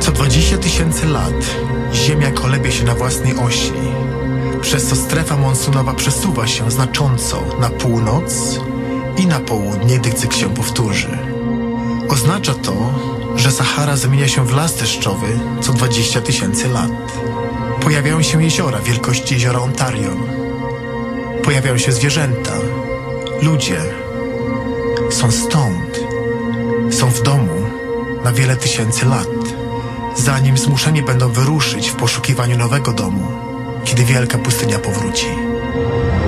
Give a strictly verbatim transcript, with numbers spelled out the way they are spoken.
Co dwadzieścia tysięcy lat Ziemia kolebie się na własnej osi, przez co strefa monsunowa przesuwa się znacząco na północ i na południe, gdy cykl się powtórzy. Oznacza to, że Sahara zamienia się w las deszczowy co dwadzieścia tysięcy lat. Pojawiają się jeziora wielkości jeziora Ontario. Pojawiają się zwierzęta, ludzie. Są stąd. Są w domu na wiele tysięcy lat, zanim zmuszeni będą wyruszyć w poszukiwaniu nowego domu, kiedy wielka pustynia powróci.